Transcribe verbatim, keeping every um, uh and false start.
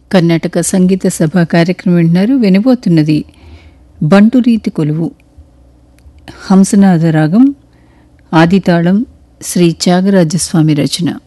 కర్ణాటక సంగీత సభ కార్యక్రమం వింటున్నారు. వినబోతున్నది బంటురీతి కొలువు, హంసనాథ రాగం, ఆదితాళం, శ్రీ త్యాగరాజస్వామి రచన.